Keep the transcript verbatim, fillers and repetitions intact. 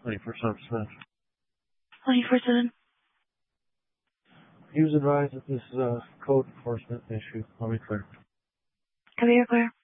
twenty-four seven Smith. twenty-four seven. He was advised that this is a code enforcement issue. I'll be clear. Copy, you're clear.